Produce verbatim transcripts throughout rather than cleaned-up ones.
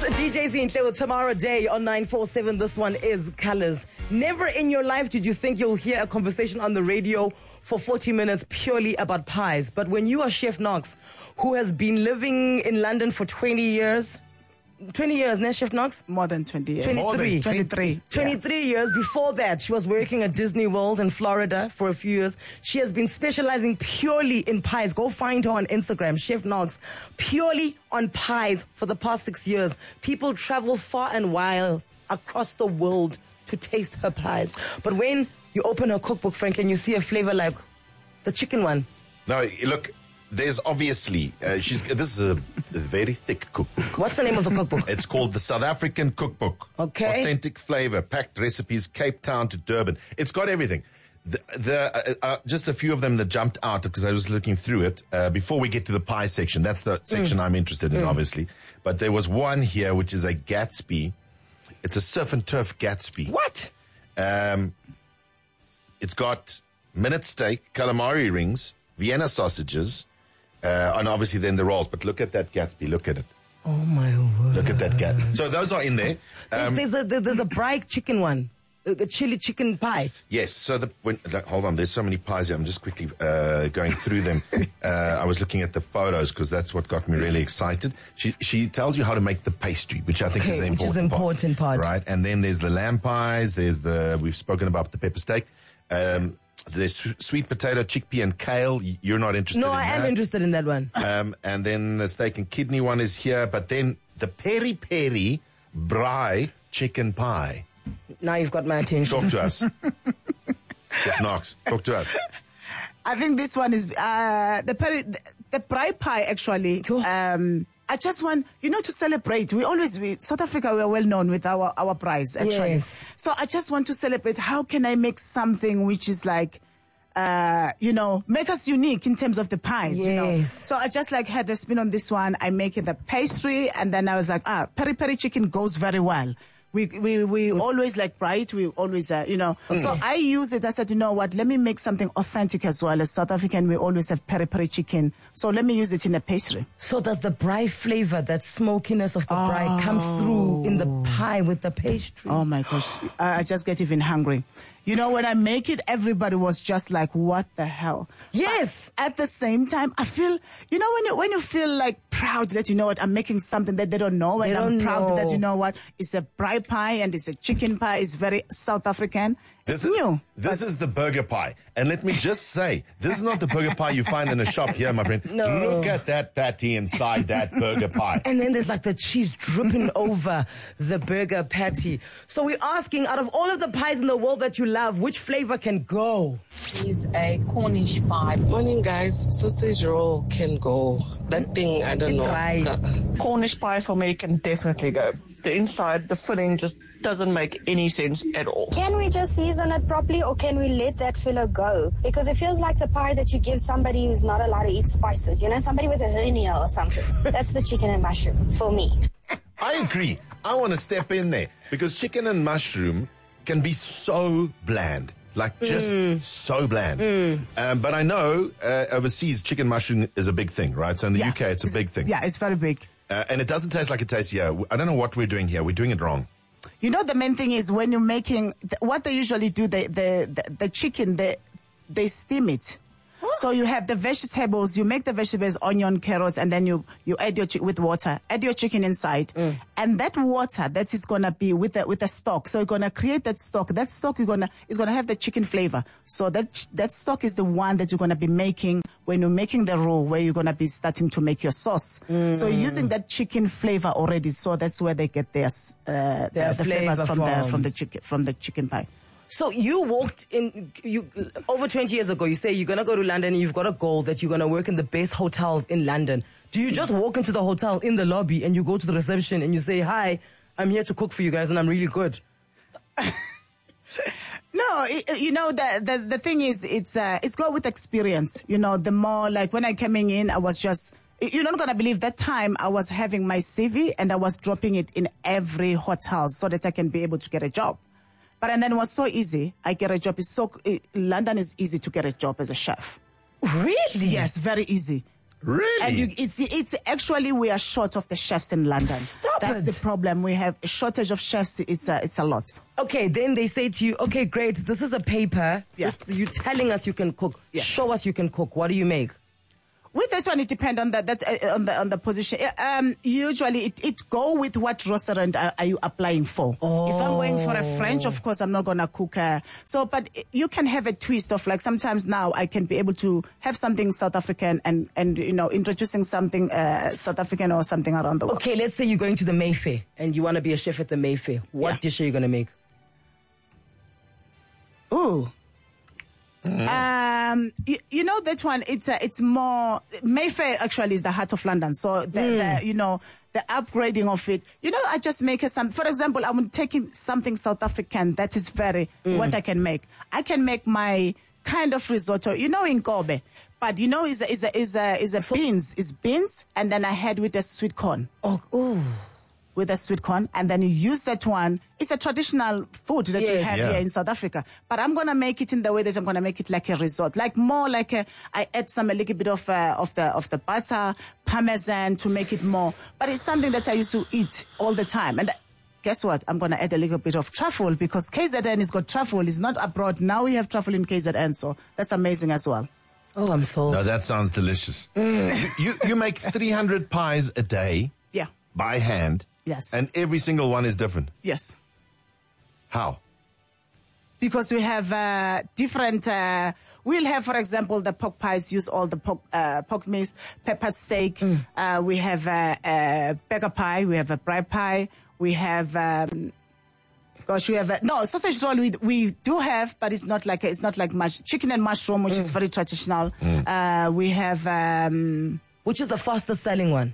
D J Zinhle with Tamara Day on nine four seven. This one is Colors. Never in your life did you think you'll hear a conversation on the radio for forty minutes purely about pies. But when you are Chef Knox, who has been living in London for twenty years... twenty years, ne, Chef Knox? More than twenty years. twenty-three. twenty-three. twenty-three yeah. years. Before that, she was working at Disney World in Florida for a few years. She has been specializing purely in pies. Go find her on Instagram, Chef Knox. Purely on pies for the past six years. People travel far and wide across the world to taste her pies. But when you open her cookbook, Frank, and you see a flavor like the chicken one. No, look... There's obviously, uh, she's. This is a, a very thick cookbook. What's the name of the cookbook? It's called the South African Cookbook. Okay. Authentic flavor, packed recipes, Cape Town to Durban. It's got everything. The, the uh, uh, just a few of them that jumped out because I was looking through it uh, before we get to the pie section. That's the section mm. I'm interested in, mm. obviously. But there was one here which is a Gatsby. It's a surf and turf Gatsby. What? Um, it's got minute steak, calamari rings, Vienna sausages. Uh, and obviously then the rolls. But look at that Gatsby. Look at it. Oh, my word. Look at that Gatsby. So those are in there. Um, there's a there's a braai chicken one. The chili chicken pie. Yes. So the when, hold on. There's so many pies here. I'm just quickly uh, going through them. uh, I was looking at the photos because that's what got me really excited. She she tells you how to make the pastry, which I think okay, is the important, which is important part. part. Right. And then there's the lamb pies. There's the, we've spoken about the pepper steak. Um, There's sweet potato, chickpea, and kale. You're not interested no, in I that. am interested in that one. Um, and then the steak and kidney one is here. But then the peri peri braai chicken pie. Now you've got my attention. Talk to us. Chef Knox, talk to us. I think this one is uh, the peri, the, the braai pie, actually. Um, I just want, you know, to celebrate. We always, we, South Africa, we are well known with our, our prize, actually. Yes. So I just want to celebrate. How can I make something which is like, uh, you know, make us unique in terms of the pies, yes. you know. So I just like had the spin on this one. I make it a pastry, and then I was like, ah, peri peri chicken goes very well. We we we always like bright. We always, uh, you know. Mm. So I use it. I said, you know what? Let me make something authentic as well. As South African, we always have peri peri chicken. So let me use it in a pastry. So does the braai flavor, that smokiness of the oh. braai, come through in the pie with the pastry? Oh my gosh! I just get even hungry. You know, when I make it, everybody was just like, what the hell? Yes. But at the same time, I feel, you know, when you, when you feel like proud that, you know what, I'm making something that they don't know. And they I'm don't proud know. that, you know what, it's a braai pie and it's a chicken pie. It's very South African. This it's is, new. This is the burger pie. And let me just say, this is not the burger pie you find in a shop here, my friend. No. Look at that patty inside that burger pie. And then there's like the cheese dripping over the burger patty. So we're asking, out of all of the pies in the world that you love, which flavor can go? Is a Cornish pie. Morning, guys. Sausage roll can go. That thing, I don't know. Right. Cornish pie for me can definitely go. The inside, the filling just doesn't make any sense at all. Can we just season it properly, or can we let that filler go? Because it feels like the pie that you give somebody who's not allowed to eat spices. You know, somebody with a hernia or something. That's the chicken and mushroom for me. I agree. I want to step in there because chicken and mushroom can be so bland. Like just mm. so bland. Mm. Um, but I know uh, overseas chicken mushroom is a big thing, right? So in the yeah, U K, it's a big thing. Yeah, it's very big. Uh, and it doesn't taste like it tastes here. I don't know what we're doing here. We're doing it wrong. You know, the main thing is when you're making, what they usually do, they, the, the, the chicken, they, they steam it. So you have the vegetables, you make the vegetables, onion, carrots, and then you, you add your chicken with water, add your chicken inside. Mm. And that water, that is going to be with the, with the stock. So you're going to create that stock. That stock you're going to, is going to have the chicken flavor. So that, that stock is the one that you're going to be making when you're making the roux, where you're going to be starting to make your sauce. Mm. So you're using that chicken flavor already. So that's where they get their, uh, their the, the flavors from, from the, from the chicken, from the chicken pie. So you walked in, you over twenty years ago, you say you're going to go to London and you've got a goal that you're going to work in the best hotels in London. Do you just walk into the hotel in the lobby and you go to the reception and you say, hi, I'm here to cook for you guys and I'm really good? No, it, you know, the, the, the thing is, it's, uh, it's go with experience. You know, the more, like when I coming in, I was just, you're not going to believe that time I was having my C V and I was dropping it in every hotel so that I can be able to get a job. But and then it was so easy. I get a job. It's so it, London is easy to get a job as a chef. Really? Yes, very easy. Really? And you, it's it's actually we are short of the chefs in London. Stop That's the problem. We have a shortage of chefs. It's a, it's a lot. Okay, then they say to you, okay, great, this is a paper. Yeah. This, you're telling us you can cook. Yeah. Show us you can cook. What do you make? With this one, it depends on the that uh, on the on the position. Uh, Um, usually, it, it go with what restaurant are, are you applying for. Oh. If I'm going for a French, of course, I'm not gonna cook. Uh, so, but you can have a twist of like sometimes now I can be able to have something South African and and you know introducing something uh, South African or something around the world. Okay, let's say you're going to the Mayfair and you want to be a chef at the Mayfair. What Yeah. dish are you going to make? Ooh. Um, you, you know that one. It's uh, it's more Mayfair actually is the heart of London. So the, the you know the upgrading of it. You know, I just make a some. For example, I'm taking something South African that is very what I can make. I can make my kind of risotto. You know, in Kobe, but you know, is a, is a, is a, is a beans is beans, and then I had with the sweet corn. Oh, ooh. With a sweet corn, and then you use that one. It's a traditional food that we Yes. have Yeah. here in South Africa. But I'm gonna make it in the way that I'm gonna make it like a risotto, like more like a. I add some a little bit of uh, of the of the butter, parmesan to make it more. But it's something that I used to eat all the time. And guess what? I'm gonna add a little bit of truffle because K Z N has got truffle. It's not abroad. Now we have truffle in K Z N, so that's amazing as well. Oh, I'm so. No, that sounds delicious. You, you you make three hundred pies a day Yeah. by hand. Yes. And every single one is different. Yes. How? Because we have uh, different. Uh, we'll have, for example, the pork pies use all the pork, uh, pork meat, pepper steak. Uh, we have a, a burger pie. We have a bread pie. We have. Um, gosh, we have a, no sausage roll. We we do have, but it's not like it's not like much chicken and mushroom, which is very traditional. Uh, we have um, Which is the fastest selling one?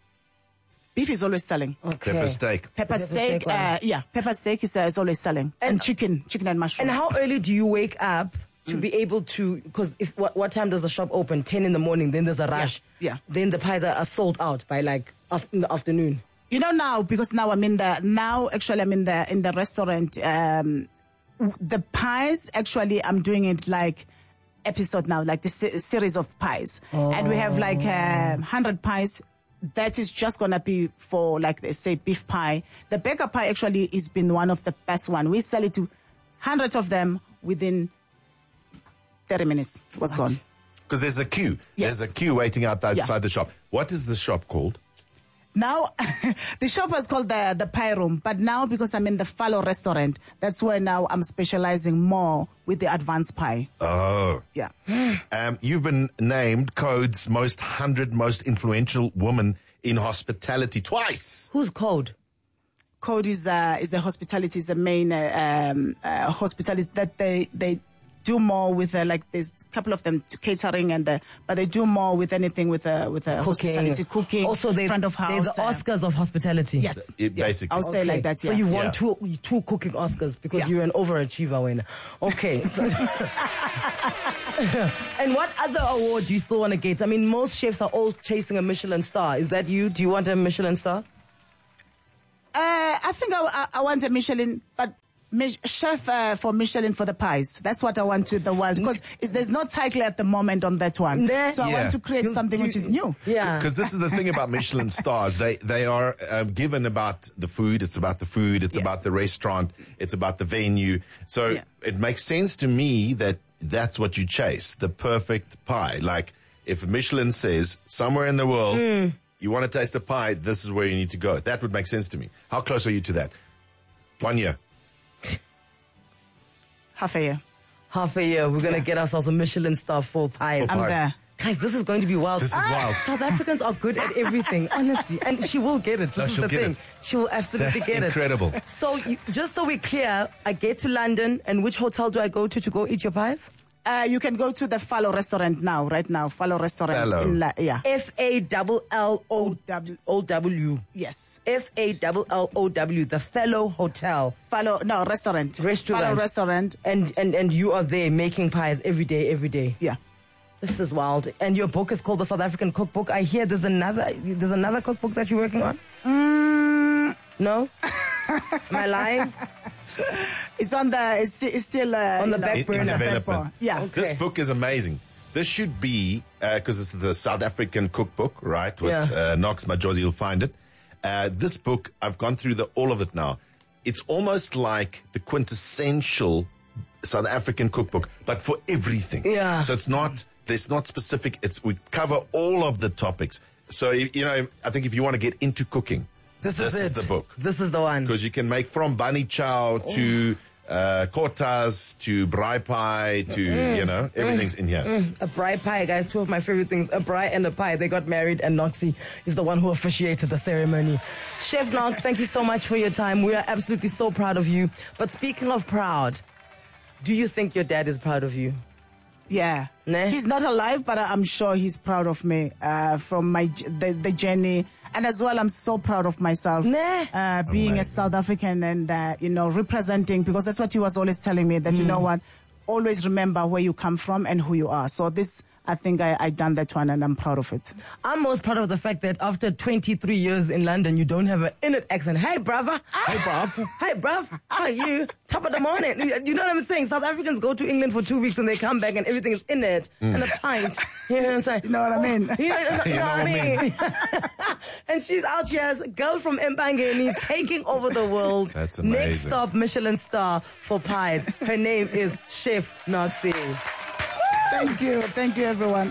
beef is always selling. Okay. Pepper steak. Pepper, Pepper steak, steak one. uh, yeah, pepper steak is, uh, is always selling, and, And- chicken, chicken and mushroom. And how early do you wake up to be able to? Because if what, what time does the shop open? Ten in the morning. Then there's a rush. yeah. Then the pies are, are sold out by like af- in the afternoon. You know now, because now I'm in the, now actually I'm in the, in the restaurant, um, the pies, actually I'm doing it like episode now, like the se- series of pies. And we have like uh, one hundred pies. That is just going to be for like they say beef pie. The burger pie actually has been one of the best one. We sell it to hundreds of them within thirty minutes. It was gone. Because there's a queue. Yes. There's a queue waiting out outside Yeah. the shop. What is the shop called? Now, the shop was called the, the Pie Room, but now because I'm in the Fallow restaurant, that's where now I'm specializing more with the advanced pie. Oh. Yeah. Um, you've been named Code's most hundred most influential woman in hospitality twice. Who's Code? Code is, uh, is a hospitality, is a main uh, um, uh, hospitality that they, they do more with, uh, like there's a couple of them to catering, and uh, but they do more with anything with, uh, with uh, hospitality, cooking, Also, they, front of house. they're the uh, Oscars of hospitality. Yes. It- yeah. basically. I'll say Okay. like that, yeah. So you've won Yeah. two two cooking Oscars because Yeah. you're an overachiever, winner. Okay. So and what other award do you still want to get? I mean, most chefs are all chasing a Michelin star. Is that you? Do you want a Michelin star? Uh, I think I, I, I want a Michelin, but Mi- chef uh, for Michelin for the pies. That's what I want to the world, because there's no title at the moment on that one. There- So I Yeah. want to create You- something you- which is new. Yeah. Because this is the thing about Michelin stars. They they are um, given about the food. It's about the food. It's Yes. about the restaurant. It's about the venue. So Yeah. it makes sense to me that that's what you chase, the perfect pie. Like if Michelin says somewhere in the world you want to taste the pie, this is where you need to go. That would make sense to me. How close are you to that? One year. Half a year. Half a year, we're going to get ourselves a Michelin star for pies. For I'm pies. there. Guys, this is going to be wild. This is wild. South Africans are good at everything, honestly. And she will get it. This No, is she'll the get thing. it. She will absolutely That's get incredible. it. So, you, just so we're clear, I get to London, and which hotel do I go to to go eat your pies? Uh, you can go to the Fallow restaurant now, right now. Fallow restaurant. Fallow. In La- yeah. F A L L O W. O W. Yes. F A L L O W, the Fellow Hotel. Fallow, no, restaurant. Restaurant. Fallow restaurant. And, and, and you are there making pies every day, every day. Yeah. This is wild. And your book is called The South African Cookbook. I hear there's another there's another cookbook that you're working on? Mm, No? Am I lying? it's on the, it's, it's still uh, On the you know, back In, in burner. development. Yeah. Okay. This book is amazing. This should be, because it's the South African cookbook, right? With Yeah. uh, Knox Majosi, you'll find it. Uh, this book, I've gone through the, all of it now. It's almost like the quintessential South African cookbook, but for everything. Yeah. So it's not, there's not specific, it's, we cover all of the topics. So, you know, I think if you want to get into cooking, This, this is, is it. the book. This is the one. Because you can make from bunny chow to uh, kotas to braai pie to, you know, everything's in here. Mm, a braai pie, guys. Two of my favorite things. A braai and a pie. They got married and Noxie is the one who officiated the ceremony. Chef Knox, thank you so much for your time. We are absolutely so proud of you. But speaking of proud, do you think your dad is proud of you? Yeah. Nah. He's not alive, but I'm sure he's proud of me uh, from my the, the journey. And as well, I'm so proud of myself, Nah. uh, being Amazing. a South African and, uh, you know, representing, because that's what he was always telling me, that, you know what, always remember where you come from and who you are. So this, I think I, I done that one and I'm proud of it. I'm most proud of the fact that after twenty-three years in London, you don't have an Inuit accent. Hey, brother. Hey, bruv. Hey, bruv. How are you? Top of the morning. You know what I'm saying? South Africans go to England for two weeks and they come back and everything is in it. And a pint. You know what I'm saying? You know what I mean? You know, you know, you know what I mean? And she's out here as a girl from Empangeni taking over the world. That's amazing. Next stop, Michelin star for pies. Her name is Chef Noxie. Thank you. Thank you, everyone.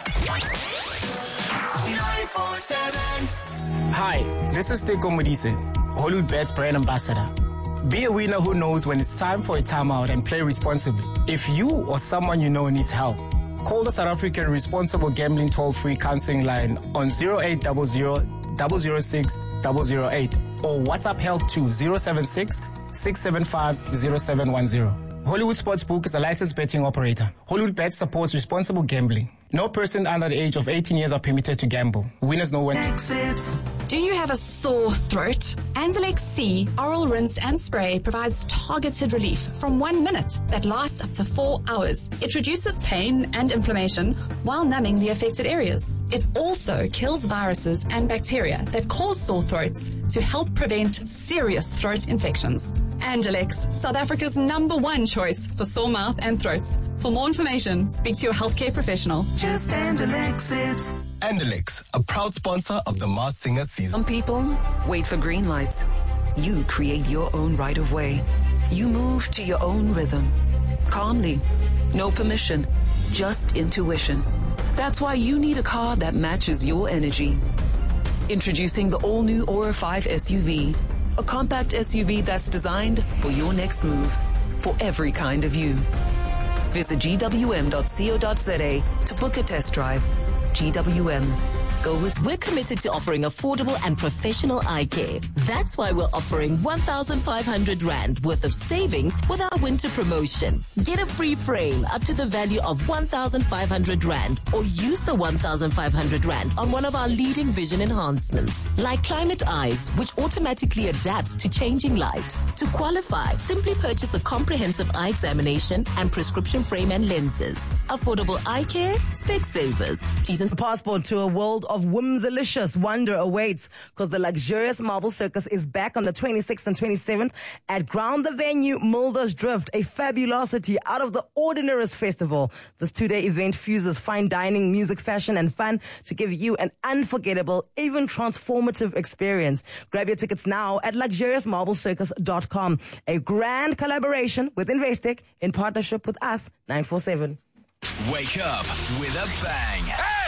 Hi, this is Teko Modise, Hollywood Bets brand ambassador. Be a winner who knows when it's time for a timeout and play responsibly. If you or someone you know needs help, call the South African Responsible Gambling toll-free counseling line on zero eight zero zero, zero zero six, zero zero eight or WhatsApp help to zero seven six, six seven five, zero seven one zero. Hollywood Sportsbook is a licensed betting operator. Hollywood Bets supports responsible gambling. No person under the age of eighteen years are permitted to gamble. Winners know when. Exit. Do you have a sore throat? Anzalex C Oral Rinse and Spray provides targeted relief from one minute that lasts up to four hours. It reduces pain and inflammation while numbing the affected areas. It also kills viruses and bacteria that cause sore throats to help prevent serious throat infections. Anzalex, South Africa's number one choice for sore mouth and throats. For more information, speak to your healthcare professional. Just Anzalex it. Anzalex, a proud sponsor of the Masked Singer season. Some people wait for green lights. You create your own right of way. You move to your own rhythm. Calmly. No permission. Just intuition. That's why you need a car that matches your energy. Introducing the all-new Aura five S U V. A compact S U V that's designed for your next move. For every kind of you. Visit G W M dot co dot z a to book a test drive. G W M. Go with. We're committed to offering affordable and professional eye care. That's why we're offering one thousand five hundred rand worth of savings with our winter promotion. Get a free frame up to the value of one thousand five hundred rand or use the one thousand five hundred rand on one of our leading vision enhancements like Climate Eyes, which automatically adapts to changing light. To qualify, simply purchase a comprehensive eye examination and prescription frame and lenses. Affordable eye care, Specsavers. T's and passport to a world of whimsalicious wonder awaits because the luxurious Marble Circus is back on the twenty-sixth and twenty-seventh at Ground the Venue, Mulder's Drift, a fabulosity out of the ordinary's festival. This two-day event fuses fine dining, music, fashion, and fun to give you an unforgettable, even transformative experience. Grab your tickets now at luxurious marble circus dot com. A grand collaboration with Investec in partnership with us, nine four seven. Wake up with a bang.